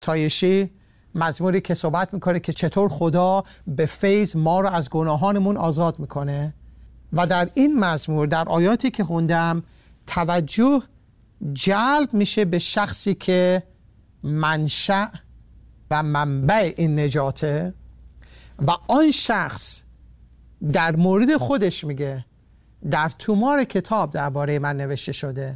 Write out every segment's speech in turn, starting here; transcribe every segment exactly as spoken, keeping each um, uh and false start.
تایشی مزموری که صحبت میکنه که چطور خدا به فیض ما رو از گناهانمون آزاد میکنه و در این مزمور در آیاتی که خوندم توجه جلب میشه به شخصی که منشأ و منبع این نجاته و آن شخص در مورد خودش میگه در تومار کتاب درباره من نوشته شده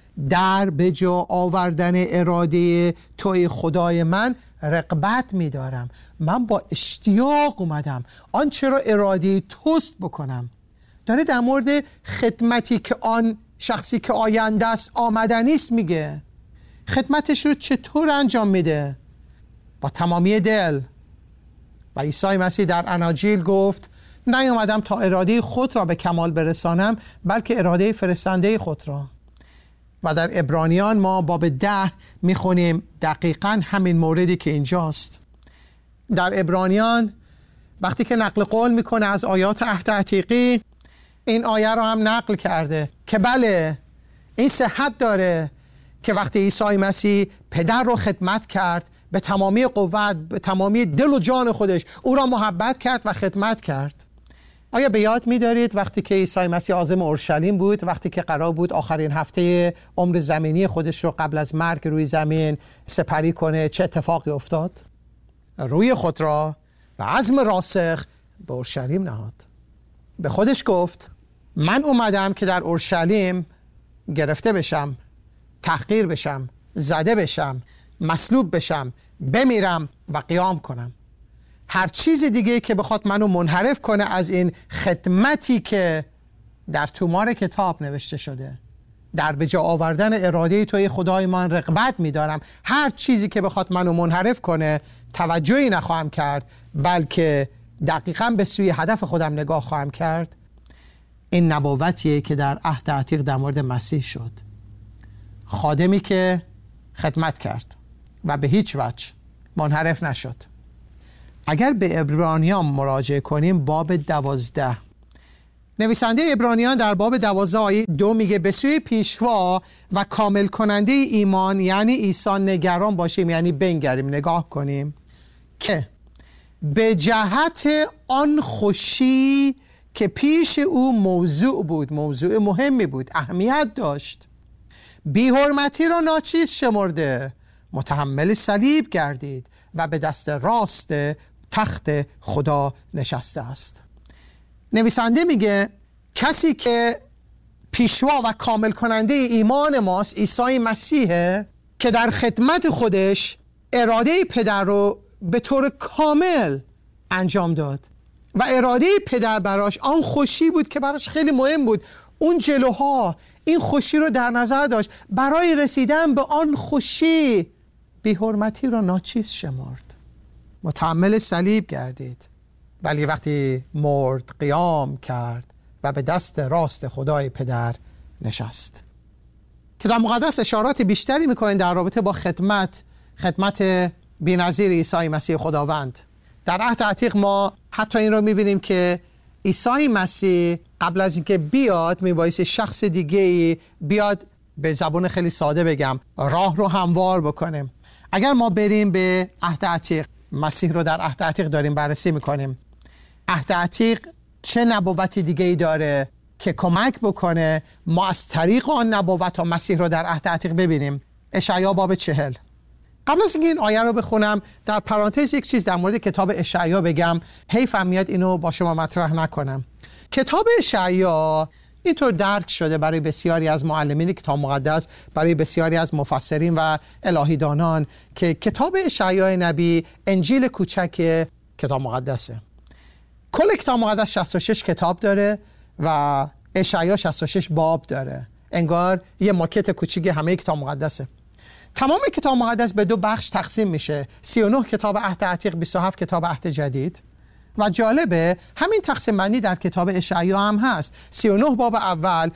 در به جا آوردن اراده توی خدای من رغبت می‌دارم. من با اشتیاق اومدم آنچه را اراده توست بکنم. داره در مورد خدمتی که آن شخصی که آینده است آمدنی است میگه. خدمتش رو چطور انجام میده؟ با تمامی دل. و عیسی مسیح در اناجیل گفت نیامدم تا اراده خود را به کمال برسانم بلکه اراده فرستنده خود را. و در عبرانیان ما باب ده میخونیم دقیقاً همین موردی که اینجاست. در عبرانیان وقتی که نقل قول میکنه از آیات عهد عتیقی این آیه رو هم نقل کرده که بله این صحت داره که وقتی عیسی مسیح پدر رو خدمت کرد به تمامی قوت به تمامی دل و جان خودش او را محبت کرد و خدمت کرد. آیا به یاد می‌دارید وقتی که عیسی مسیح عازم اورشلیم بود، وقتی که قرار بود آخرین هفته عمر زمینی خودش رو قبل از مرگ روی زمین سپری کنه، چه اتفاقی افتاد؟ روی خود را به عزم راسخ به اورشلیم نهاد. به خودش گفت من اومدم که در اورشلیم گرفته بشم، تحقیر بشم، زده بشم، مصلوب بشم، بمیرم و قیام کنم. هر چیز دیگه که بخواد منو منحرف کنه از این خدمتی که در تومار کتاب نوشته شده، در به جا آوردن اراده توی خدای من رغبت می‌دارم، هر چیزی که بخواد منو منحرف کنه توجهی نخواهم کرد بلکه دقیقاً به سوی هدف خودم نگاه خواهم کرد. این نبوتیه که در عهد عتیق در مورد مسیح شد. خادمی که خدمت کرد و به هیچ وجه منحرف نشد. اگر به عبرانیان مراجعه کنیم باب دوازده، نویسنده عبرانیان در باب دوازده آیه دو میگه به سوی پیشوا و کامل کننده ایمان یعنی عیسی نگران باشیم، یعنی بنگریم، نگاه کنیم که به جهت آن خوشی که پیش او موضوع بود، موضوع مهمی بود، اهمیت داشت، بی حرمتی را ناچیز شمرده متحمل صلیب گردید و به دست راست تخت خدا نشسته است. نویسنده میگه کسی که پیشوا و کامل کننده ایمان ماست عیسی مسیحه که در خدمت خودش اراده پدر رو به طور کامل انجام داد و اراده پدر براش آن خوشی بود که براش خیلی مهم بود. اون جلوها این خوشی رو در نظر داشت. برای رسیدن به آن خوشی بی حرمتی را ناچیز شمرد، متحمل صلیب گردید، ولی وقتی مرد قیام کرد و به دست راست خدای پدر نشست. کتاب مقدس اشارات بیشتری میکنه در رابطه با خدمت خدمت بی‌نظیر عیسی مسیح خداوند. در عهد عتیق ما حتی این رو میبینیم که عیسی مسیح قبل از اینکه بیاد میبایستی شخص دیگه‌ای بیاد، به زبان خیلی ساده بگم، راه رو هموار بکنیم. اگر ما بریم به عهد عتیق، مسیح رو در عهد عتیق داریم بررسی میکنیم، عهد عتیق چه نبوتی دیگه‌ای داره که کمک بکنه ما از طریق آن نبوت ها مسیح رو در عهد عتیق ببینیم. اشعیا باب چهل. قبل از اینکه این آیه رو بخونم در پرانتز یک چیز در مورد کتاب اشعیا بگم، حیفم میاد اینو با شما مطرح نکنم. کتاب اشعیا اینطور درک شده برای بسیاری از معلمین کتاب مقدس، برای بسیاری از مفسرین و الهیدانان که کتاب اشعیا نبی انجیل کوچک کتاب مقدسه. کل کتاب مقدس شصت و شش کتاب داره و اشعیا شصت و شش باب داره، انگار یه ماکت کوچیک همه کتاب مقدسه. تمام کتاب مقدس به دو بخش تقسیم میشه، سی و نه کتاب عهد عتیق، بیست و هفت کتاب عهد جدید. و جالبه همین تقسیم بندی در کتاب اشعیا هم هست. سی و نه باب اول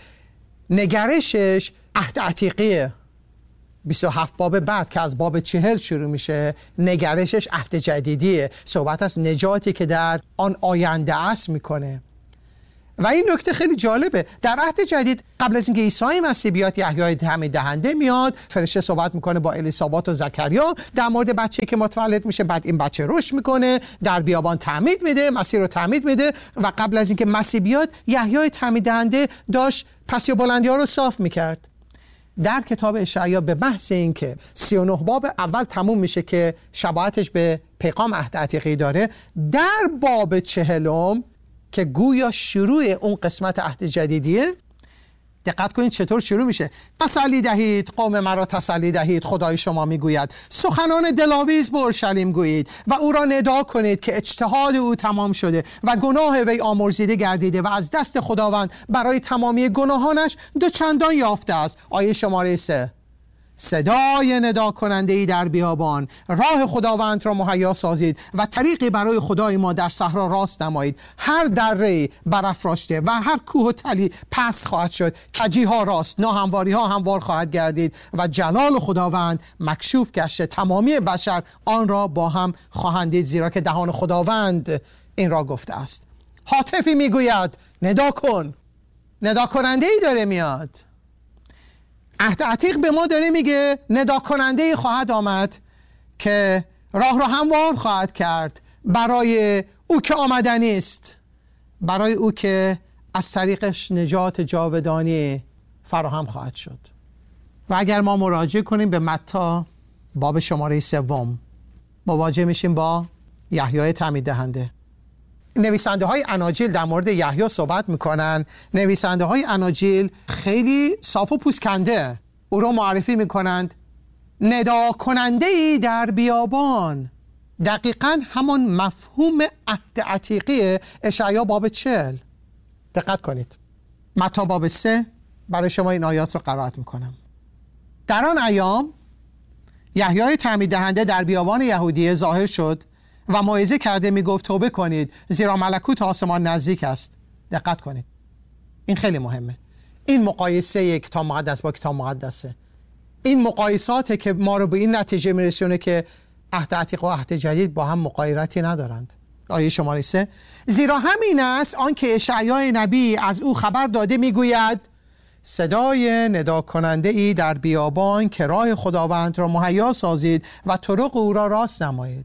نگرشش عهد عتیقیه، بیست و هفت باب بعد که از باب چهل شروع میشه نگرشش عهد جدیدیه، صحبت از نجاتی که در آن آینده است میکنه. و این نکته خیلی جالبه. در عهد جدید قبل از اینکه عیسی مسیح بیاد، یحیای تعمید دهنده میاد، فرشته صحبت میکنه با الیسابات و زکریا در مورد بچه‌ای که متولد میشه. بعد این بچه رشد میکنه، در بیابان تعمید میده، مسیح رو تعمید میده. و قبل از اینکه مسیح بیاد، یحیای تعمید دهنده داشت پستی و بلندی ها رو صاف میکرد. در کتاب اشعیا به محض اینکه سی و نه باب اول تموم میشه که شباهتش به پیغام عهد عتیقی داره، در باب چهلم که گویا شروع اون قسمت عهد جدیدیه، دقت کنید چطور شروع میشه. تسلی دهید قوم مرا، تسلی دهید، خدای شما میگوید سخنان دلاویز به اورشلیم گویید و او را ندا کنید که اجتهاد او تمام شده و گناه وی آمرزیده گردیده و از دست خداوند برای تمامی گناهانش دو چندان یافته است. آیه شماره سه: صدای ندا کننده ای در بیابان، راه خداوند را مهیا سازید و طریقی برای خدای ما در صحرا راست نمایید. هر دره برافراشته و هر کوه و تلی پست خواهد شد، کجی ها راست، ناهمواری ها هموار خواهد گردید و جلال خداوند مکشوف گشته، تمامی بشر آن را با هم خواهند دید، زیرا که دهان خداوند این را گفته است. هاتفی میگوید ندا کن. ندا کننده ای داره میاد. عهد عتیق به ما داره میگه ندا کننده خواهد آمد که راه را هموار خواهد کرد برای او که آمدنی است، برای او که از طریقش نجات جاودانی فراهم خواهد شد. و اگر ما مراجعه کنیم به متی باب شماره سوم، مواجه میشیم با یحیای تعمید دهنده. نویسنده های اناجیل در مورد یحیی صحبت میکنن. نویسنده های اناجیل خیلی صاف و پوسکنده او رو معرفی میکنند ندا کننده ای در بیابان. دقیقاً همان مفهوم عهد عتیقی اشعیا باب چهل. دقت کنید، متی باب سه برای شما این آیات رو قرائت میکنم. در آن ایام یحیای تعمید دهنده در بیابان یهودیه ظاهر شد و موعظه کرده میگفت توبه کنید زیرا ملکوت آسمان نزدیک است. دقت کنید، این خیلی مهمه. این مقایسه کتاب مقدس با کتاب مقدسه. این مقایساته که ما رو به این نتیجه میرسونه که عهد عتیق و عهد جدید با هم مغایرتی ندارند. آیه شماره سه: زیرا همین است آنکه اشعیای نبی از او خبر داده میگوید صدای ندا کننده ای در بیابان که راه خداوند را مهیا سازید و طرق او را راست نمایید.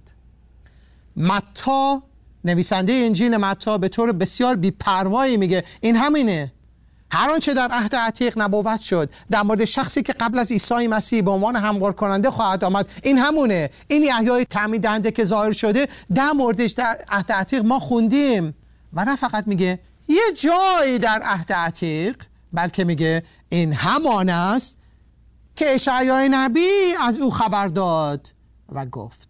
متی، نویسنده انجیل متی، به طور بسیار بی‌پروایی میگه این همینه. هر آنچه در عهد عتیق نبوت شد در مورد شخصی که قبل از عیسی مسیح به عنوان هموار کننده خواهد آمد، این همونه. این یحیای تعمید دهنده که ظاهر شده در موردش در عهد عتیق ما خوندیم. و نه فقط میگه یه جایی در عهد عتیق، بلکه میگه این همان است که اشعیای نبی از او خبر داد و گفت.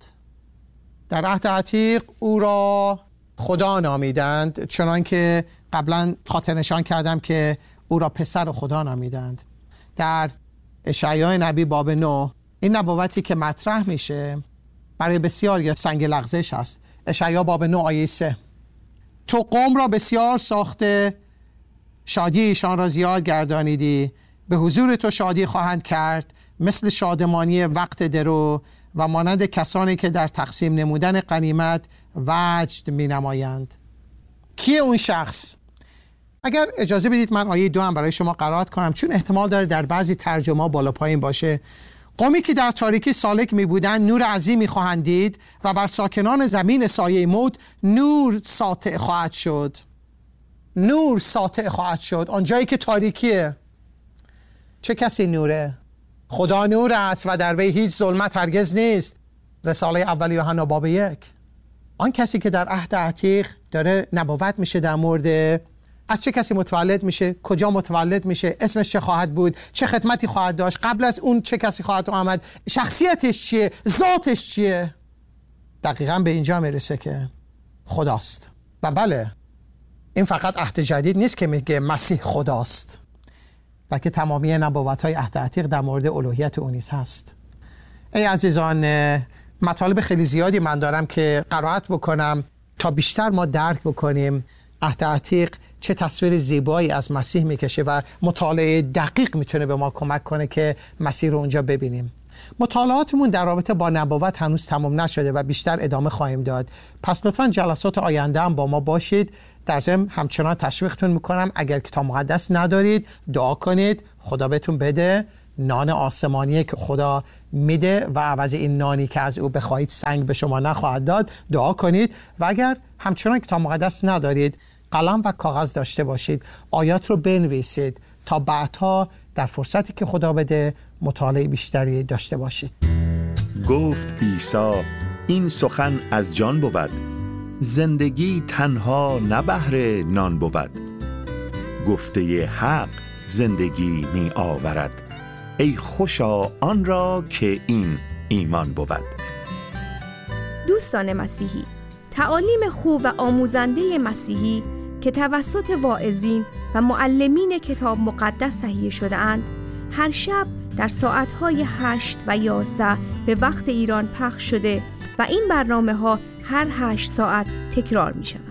در عهد عتیق او را خدا نامیدند، چنان که قبلا خاطر نشان کردم که او را پسر خدا نامیدند. در اشعیای نبی باب نه این نبوتی که مطرح میشه برای بسیار یا سنگ لغزش هست. اشعیا باب نه آیه سه: تو قوم را بسیار ساخته، شادی ایشان را زیاد گردانیدی، به حضور تو شادی خواهند کرد مثل شادمانی وقت درو و مانند کسانی که در تقسیم نمودن غنیمت وجد می نمایند. کیه اون شخص؟ اگر اجازه بدید من آیه دو هم برای شما قرائت کنم، چون احتمال داره در بعضی ترجمه بالا پایین باشه. قومی که در تاریکی سالک می بودند نور عظیمی خواهند دید و بر ساکنان زمین سایه موت نور ساطع خواهد شد. نور ساطع خواهد شد. آن جایی که تاریکیه، چه کسی نوره؟ خدا نور است و در وی هیچ ظلمت هرگز نیست. رساله اول یوحنا باب یک. آن کسی که در عهد عتیق داره نبوت میشه در مورد از چه کسی متولد میشه، کجا متولد میشه، اسمش چه خواهد بود، چه خدمتی خواهد داشت، قبل از اون چه کسی خواهد آمد، شخصیتش چیه، ذاتش چیه، دقیقاً به اینجا میرسه که خداست. و بله، این فقط عهد جدید نیست که میگه مسیح خداست، بلکه تمامی نبوت‌های عهد عتیق در مورد الوهیت او نیز هست. ای عزیزان، مطالب خیلی زیادی من دارم که قرائت بکنم تا بیشتر ما درک بکنیم عهد عتیق چه تصویر زیبایی از مسیح میکشه و مطالعه دقیق میتونه به ما کمک کنه که مسیح رو اونجا ببینیم. مطالعاتمون در رابطه با نبوت هنوز تمام نشده و بیشتر ادامه خواهیم داد. پس لطفاً جلسات آینده هم با ما باشید. در ضمن همچنان تشویقتون میکنم اگر کتاب مقدس ندارید دعا کنید خدا بهتون بده. نان آسمانیه که خدا میده و عوض این نانی که از او بخواهید سنگ به شما نخواهد داد. دعا کنید. و اگر همچنان کتاب مقدس ندارید قلم و کاغذ داشته باشید، آیات رو بنویسید تا بعدها در فرصتی که خدا بده مطالعه بیشتری داشته باشید. گفت عیسی این سخن از جان بود، زندگی تنها نه بهر نان بود. گفته حق زندگی می آورد، ای خوشا آن را که این ایمان بود. دوستان مسیحی، تعالیم خوب و آموزنده مسیحی که توسط واعظین و معلمین کتاب مقدس تهیه شده اند، هر شب در ساعتهای هشت و یازده به وقت ایران پخش شده و این برنامه ها هر هشت ساعت تکرار می شود.